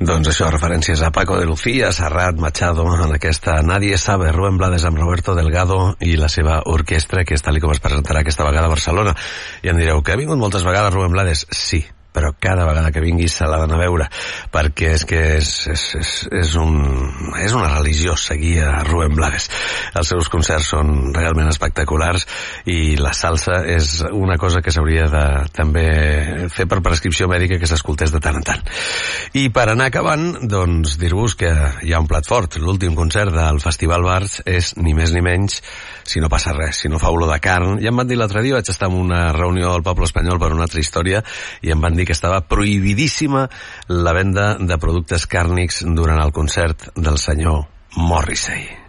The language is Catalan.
Doncs això, referències a Paco de Lucía, Serrat, Machado, en aquesta Nadie sabe, Rubén Blades amb Roberto Delgado i la seva orquestra, que és tal com es presentarà aquesta vegada a Barcelona. I em direu, que ha vingut moltes vegades Rubén Blades? Sí, però cada vegada que vingui se l'ha d'anar a veure, perquè és que és una religió seguir a Rubén Blades. Els seus concerts són realment espectaculars i la salsa és una cosa que s'hauria de també fer per prescripció mèdica, que s'escoltés de tant en tant. I per anar acabant, doncs dir-vos que hi ha un plat fort. L'últim concert del Festival Bars és ni més ni menys, si no passa res, si no fa olor de carn. Ja em van dir l'altre dia, vaig estar en una reunió del poble espanyol per una altra història, i em van dir que estava prohibidíssima la venda de productes càrnics durant el concert del senyor Morrissey.